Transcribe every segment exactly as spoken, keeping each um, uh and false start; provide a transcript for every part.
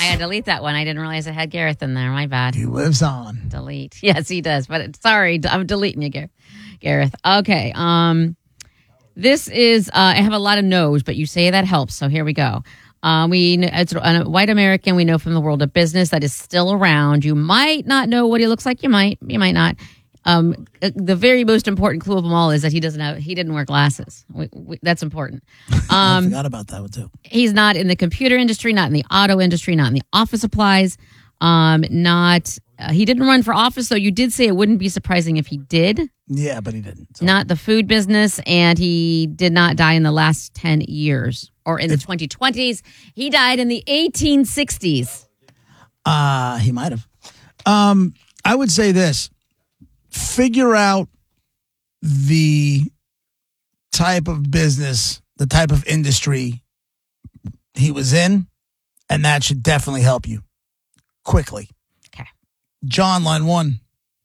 I had to delete that one. I didn't realize it had Gareth in there. My bad. He lives on. Delete. Yes, he does. But it, sorry, I'm deleting you, Gareth. Gareth. Okay. Um, this is. Uh, I have a lot of no's, but you say that helps. So here we go. Uh, we it's a white American we know from the world of business that is still around. You might not know what he looks like. You might. You might not. Um, the very most important clue of them all is that he doesn't have, he didn't wear glasses. We, we, that's important. Um, I forgot about that one too. He's not in the computer industry, not in the auto industry, not in the office supplies. Um, not, uh, he didn't run for office, though. You did say it wouldn't be surprising if he did. Yeah, but he didn't. So. Not the food business, and he did not die in the last ten years or in the if, twenty twenties. He died in the eighteen sixties. Uh, he might have. Um, I would say this. Figure out the type of business, the type of industry he was in, and that should definitely help you quickly. Okay. John, line one.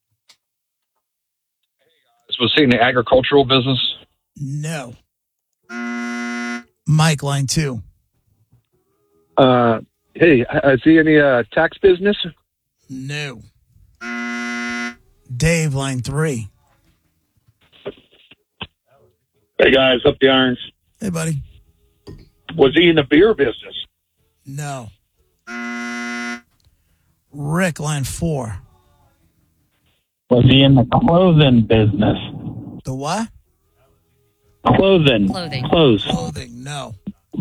Was he in the agricultural business? No. Mike, line two. Uh, hey, is he in the uh, tax business? No. Dave, line three. Hey, guys, up the irons. Hey, buddy. Was he in the beer business? No. Rick, line four. Was he in the clothing business? The what? Clothing. Clothing. Clothes. Clothing, no.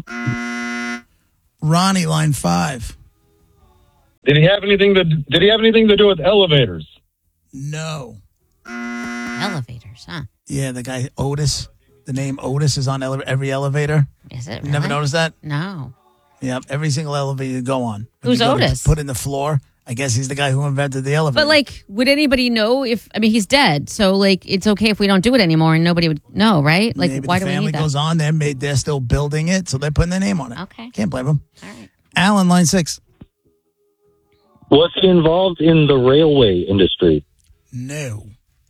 Ronnie, line five. Did he have anything to Did he have anything to do with elevators? No. Elevators, huh? Yeah, the guy Otis. The name Otis is on ele- every elevator. Is it really? You never noticed that? No. Yeah, every single elevator you go on. When Who's you go Otis? Put in the floor. I guess he's the guy who invented the elevator. But, like, would anybody know if, I mean, he's dead. So, like, it's okay if we don't do it anymore and nobody would know, right? Like, Maybe why the do we family need that? goes on, they're, made, they're still building it, so they're putting their name on it. Okay. Can't blame them. All right. Alan, line six. Was he involved in the railway industry? No.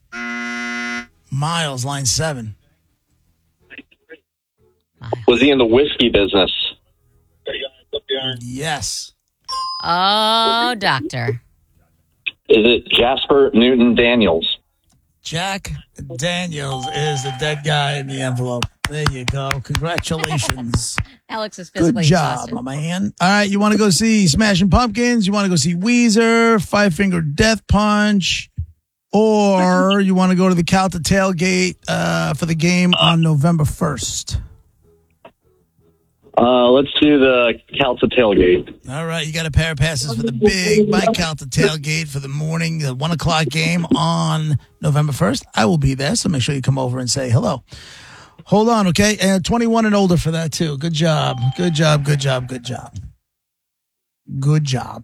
Miles, line seven. Was he in the whiskey business? Yes. Oh, doctor. Is it Jasper Newton Daniels? Jack Daniels is the dead guy in the envelope. There you go. Congratulations. Alex is Good physically job, exhausted. my man. All right, you want to go see Smashing Pumpkins? You want to go see Weezer, Five Finger Death Punch, or you want to go to the Calta tailgate uh, for the game on November first? Uh, let's do the Calta tailgate. All right, you got a pair of passes for the big Mike Calta tailgate for the morning, the one o'clock game on November first. I will be there, so make sure you come over and say hello. Hold on, okay? And twenty-one and older for that, too. Good job. Good job, good job, good job. Good job.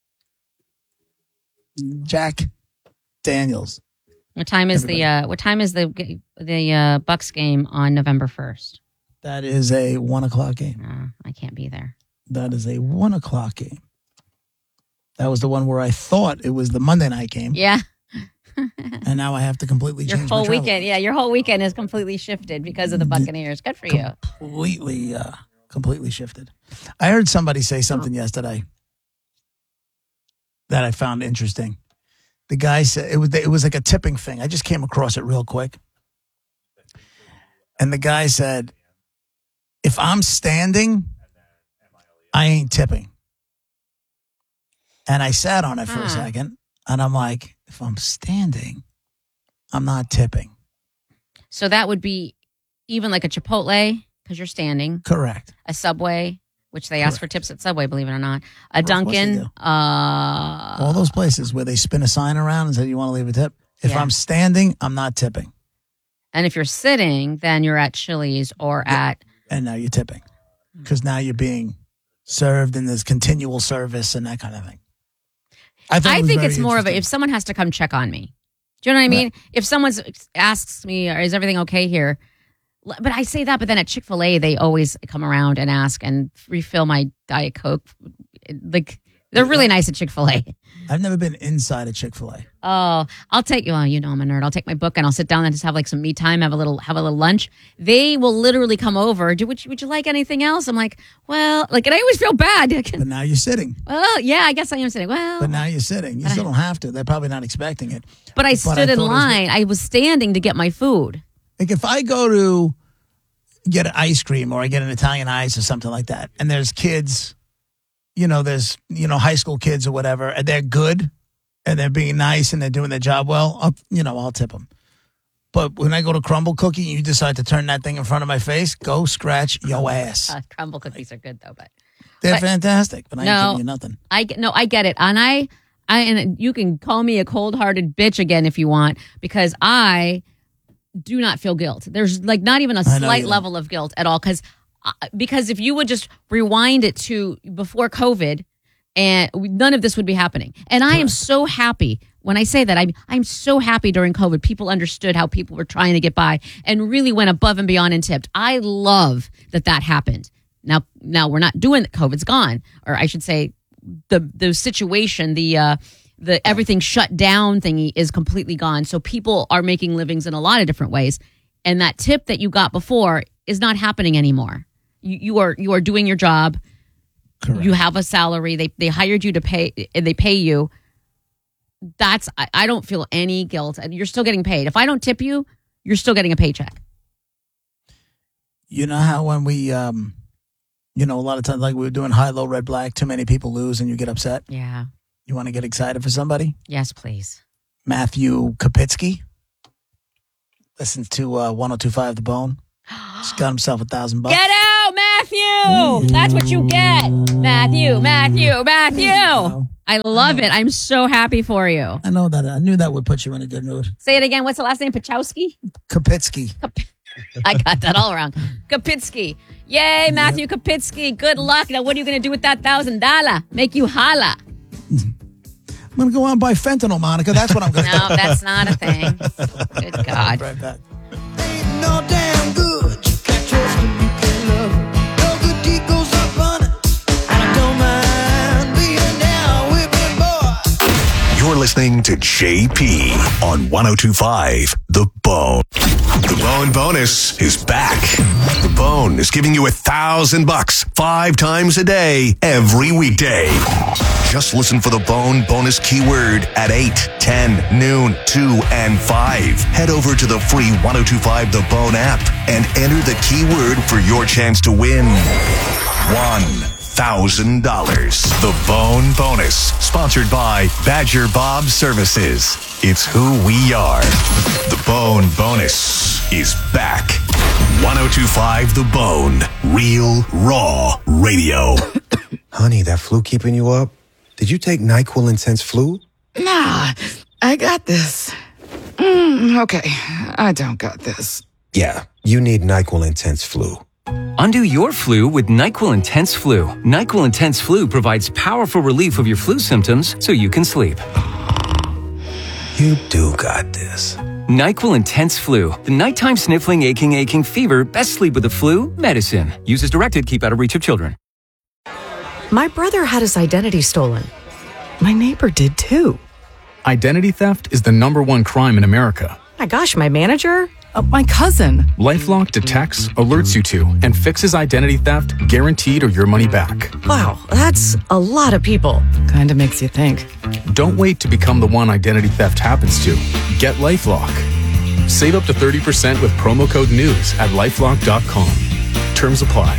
Jack Daniels. What time is Everybody. the uh, what time is the the uh, Bucks game on November first? That is a one o'clock game. Uh, I can't be there. That is a one o'clock game. That was the one where I thought it was the Monday night game. Yeah. And now I have to completely Your change whole my travel. weekend, yeah, your whole weekend is completely shifted because of the Buccaneers. Good for you. Completely, uh, completely shifted. I heard somebody say something yesterday that I found interesting. The guy said it was it was like a tipping thing. I just came across it real quick, and the guy said, "If I'm standing, I ain't tipping." And I sat on it for Huh. a second, and I'm like, "If I'm standing, I'm not tipping." So that would be even like a Chipotle because you're standing, Correct. a Subway, which they ask for tips at Subway, believe it or not, a Of course they Dunkin', do. uh, All those places where they spin a sign around and say, "You want to leave a tip?" If Yeah. I'm standing, I'm not tipping. and if you're sitting, then you're at Chili's or at And now you're tipping because now you're being served and there's continual service and that kind of thing. I, thought it I was think very it's more of a, interesting. if someone has to come check on me. Do you know what I mean? Right. If someone asks me, is everything okay here? L- But I say that, but then at Chick-fil-A, they always come around and ask and refill my Diet Coke. Like, They're really nice at Chick-fil-A. I've never been inside a Chick-fil-A. Oh, I'll take you. Well, you know I'm a nerd. I'll take my book and I'll sit down and just have like some me time, have a little, have a little lunch. They will literally come over. Do would you, would you like anything else? I'm like, well, like, and I always feel bad. But now you're sitting. Well, yeah, I guess I am sitting. Well, But now you're sitting. You still don't have to. They're probably not expecting it. but I stood I in thought it was- line. I was standing to get my food. Like if I go to get an ice cream or I get an Italian ice or something like that, and there's kids, you know, there's, you know, high school kids or whatever, and they're good and they're being nice and they're doing their job well, I'll, you know, I'll tip them. But when I go to Crumble Cookie and you decide to turn that thing in front of my face, go scratch your ass. Uh, crumble cookies are good though, but They're but- fantastic, but I ain't No. giving you nothing. I get no, I get it, and I, I, and you can call me a cold-hearted bitch again if you want, because I do not feel guilt. There's like not even a I know slight you don't. level of guilt at all, because because if you would just rewind it to before COVID, and none of this would be happening. And I am so happy when I say that. I'm I'm so happy during COVID, people understood how people were trying to get by and really went above and beyond and tipped. I love that that happened. Now, now we're not doing it. COVID's gone, or I should say, the the situation, the uh, the everything shut down thingy is completely gone. So people are making livings in a lot of different ways, and that tip that you got before is not happening anymore. You, you are you are doing your job. Correct. You have a salary. They they hired you to pay, and they pay you. That's I, I don't feel any guilt. You're still getting paid. If I don't tip you, you're still getting a paycheck. You know how when we, um, you know, a lot of times, like we were doing high, low, red, black, too many people lose and you get upset? Yeah. You want to get excited for somebody? Yes, please. Matthew Kapitsky listens to uh, one oh two point five The Bone. He's got himself a thousand bucks. Get out, Matthew! That's what you get. Matthew, Matthew, Matthew. I love it. I'm so happy for you. I know that. I knew that would put you in a good mood. Say it again. What's the last name? Pachowski? Kapitsky. I got that all wrong. Kapitsky. Yay, Matthew Kapitsky. Good luck. Now, what are you going to do with that thousand dollar? Make you holla. I'm going to go out and buy fentanyl, Monica. That's what I'm going to do. No, that's not a thing. Good God. Right back. Ain't no damn good. You can't trust him, you can't love him. No good deed goes up on it. I don't mind being down with me, boy. You're listening to J P on one oh two point five The Bone. The Bone Bonus is back. The Bone is giving you a thousand bucks five times a day, every weekday. Just listen for the Bone Bonus keyword at eight, ten, noon, two, and five. Head over to the free one oh two point five The Bone app and enter the keyword for your chance to win one thousand dollars. The Bone Bonus, sponsored by Badger Bob Services. It's who we are. The Bone Bonus is back. one oh two point five The Bone, real, raw radio. Honey, that flu keeping you up? Did you take NyQuil Intense Flu? Nah, I got this. Mm, okay, I don't got this. Yeah, you need NyQuil Intense Flu. Undo your flu with NyQuil Intense Flu. NyQuil Intense Flu provides powerful relief of your flu symptoms so you can sleep. You do got this. NyQuil Intense Flu. The nighttime sniffling, aching, aching fever. Best sleep with the flu. Medicine. Use as directed. Keep out of reach of children. My brother had his identity stolen. My neighbor did too. Identity theft is the number one crime in America. My gosh, my manager? Uh, my cousin. LifeLock detects, alerts you to, and fixes identity theft guaranteed or your money back. Wow, that's a lot of people. Kinda makes you think. Don't wait to become the one identity theft happens to. Get LifeLock. Save up to thirty percent with promo code NEWS at lifelock dot com. Terms apply.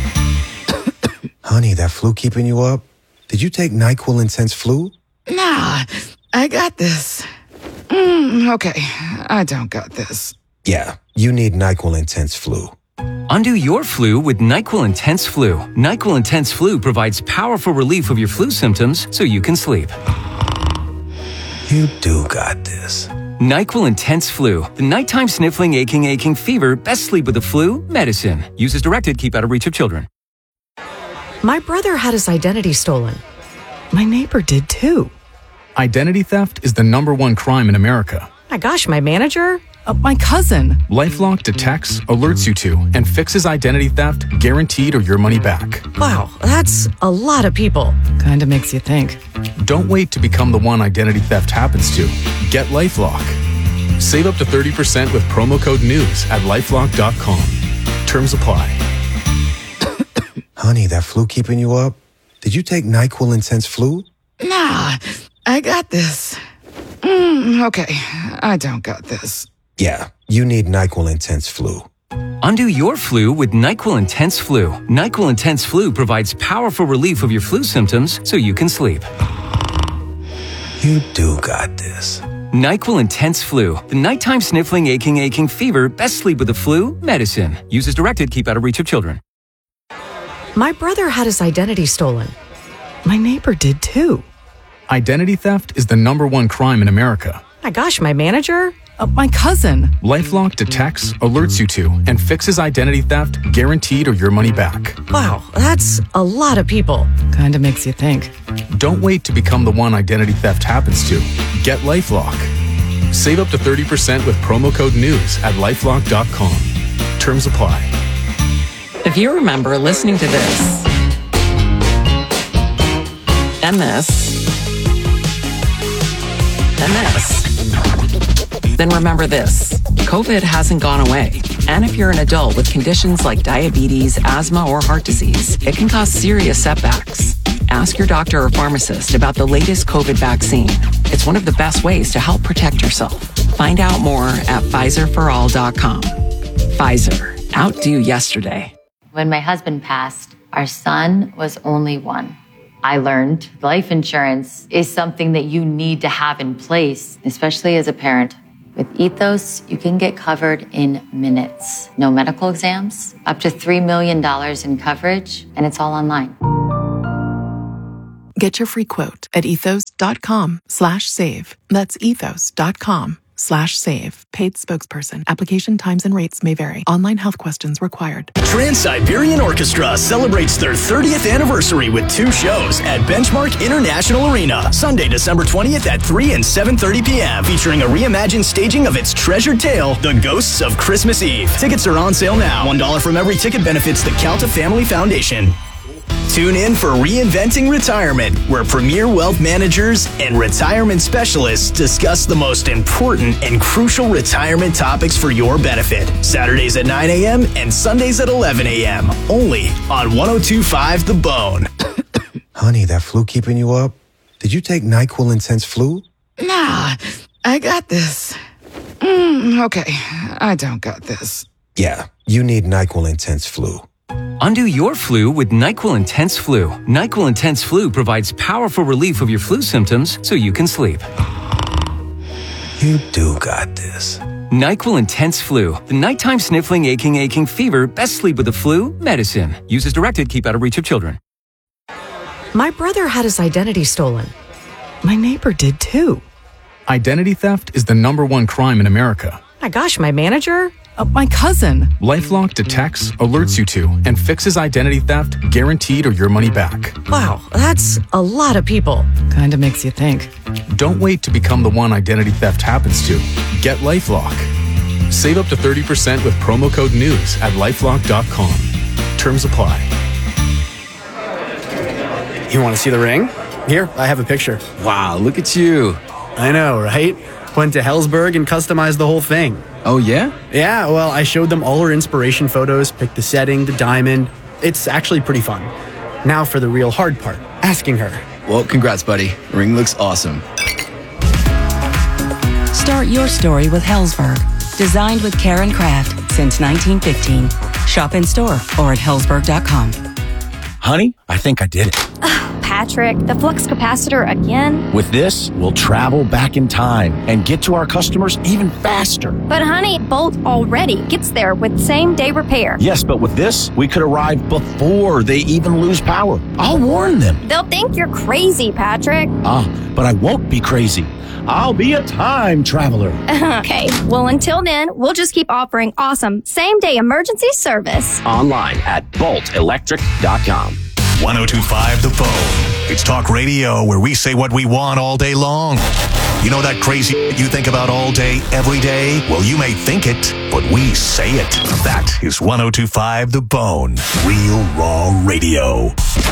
Honey, that flu keeping you up? Did you take NyQuil Intense Flu? Nah, I got this. Mm, okay, I don't got this. Yeah, you need NyQuil Intense Flu. Undo your flu with NyQuil Intense Flu. NyQuil Intense Flu provides powerful relief of your flu symptoms so you can sleep. You do got this. NyQuil Intense Flu. The nighttime sniffling, aching, aching fever. Best sleep with the flu. Medicine. Use as directed. Keep out of reach of children. My brother had his identity stolen. My neighbor did too. Identity theft is the number one crime in America. My gosh, my manager? Uh, my cousin. LifeLock detects, alerts you to, and fixes identity theft guaranteed or your money back. Wow, that's a lot of people. Kinda makes you think. Don't wait to become the one identity theft happens to. Get LifeLock. Save up to thirty percent with promo code NEWS at lifelock dot com. Terms apply. Honey, that flu keeping you up? Did you take NyQuil Intense Flu? Nah, I got this. Mm, okay, I don't got this. Yeah, you need NyQuil Intense Flu. Undo your flu with NyQuil Intense Flu. NyQuil Intense Flu provides powerful relief of your flu symptoms so you can sleep. You do got this. NyQuil Intense Flu. The nighttime sniffling, aching, aching fever. Best sleep with the flu. Medicine. Use as directed. Keep out of reach of children. My brother had his identity stolen. My neighbor did too. Identity theft is the number one crime in America. My gosh, my manager? Uh, my cousin. LifeLock detects, alerts you to, and fixes identity theft guaranteed or your money back. Wow, that's a lot of people. Kinda makes you think. Don't wait to become the one identity theft happens to. Get LifeLock. Save up to thirty percent with promo code NEWS at lifelock dot com. Terms apply. If you remember listening to this and this and this, then remember this. COVID hasn't gone away. And if you're an adult with conditions like diabetes, asthma, or heart disease, it can cause serious setbacks. Ask your doctor or pharmacist about the latest COVID vaccine. It's one of the best ways to help protect yourself. Find out more at Pfizer for all dot com. Pfizer. Outdo yesterday. When my husband passed, our son was only one. I learned life insurance is something that you need to have in place, especially as a parent. With Ethos, you can get covered in minutes. No medical exams, up to three million dollars in coverage, and it's all online. Get your free quote at ethos.com slash save. That's ethos.com slash save. Paid spokesperson. Application times and rates may vary. Online health questions required. Trans-Siberian Orchestra celebrates their thirtieth anniversary with two shows at Benchmark International Arena. Sunday, December twentieth at three and seven thirty p.m. featuring a reimagined staging of its treasured tale, The Ghosts of Christmas Eve. Tickets are on sale now. one dollar from every ticket benefits the Calta Family Foundation. Tune in for Reinventing Retirement, where premier wealth managers and retirement specialists discuss the most important and crucial retirement topics for your benefit. Saturdays at nine a.m. and Sundays at eleven a.m. Only on one oh two point five The Bone. Honey, that flu keeping you up? Did you take NyQuil Intense Flu? Nah, I got this. Mm, okay, I don't got this. Yeah, you need NyQuil Intense Flu. Undo your flu with NyQuil Intense Flu. NyQuil Intense Flu provides powerful relief of your flu symptoms so you can sleep. You do got this. NyQuil Intense Flu. The nighttime sniffling, aching, aching fever. Best sleep with the flu. Medicine. Use as directed. Keep out of reach of children. My brother had his identity stolen. My neighbor did too. Identity theft is the number one crime in America. My gosh, my manager? Uh, my cousin. LifeLock detects, alerts you to, and fixes identity theft guaranteed or your money back. Wow, that's a lot of people. Kinda makes you think. Don't wait to become the one identity theft happens to. Get LifeLock. Save up to thirty percent with promo code NEWS at lifelock dot com. Terms apply. You want to see the ring? Here, I have a picture. Wow, look at you. I know, right? Went to Helzberg and customized the whole thing. Oh, yeah? Yeah, well, I showed them all her inspiration photos, picked the setting, the diamond. It's actually pretty fun. Now for the real hard part, asking her. Well, congrats, buddy. Ring looks awesome. Start your story with Helzberg. Designed with care and craft since nineteen fifteen. Shop in store or at helzberg dot com. Honey, I think I did it. Patrick, the flux capacitor again? With this, we'll travel back in time and get to our customers even faster. But honey, Bolt already gets there with same day repair. Yes, but with this, we could arrive before they even lose power. I'll warn them. They'll think you're crazy, Patrick. Ah, but I won't be crazy. I'll be a time traveler. Okay, well, until then, we'll just keep offering awesome same-day emergency service. Online at bolt electric dot com. one oh two point five The Bone. It's talk radio where we say what we want all day long. You know that crazy you think about all day, every day? Well, you may think it, but we say it. That is one oh two point five The Bone. Real Raw Radio.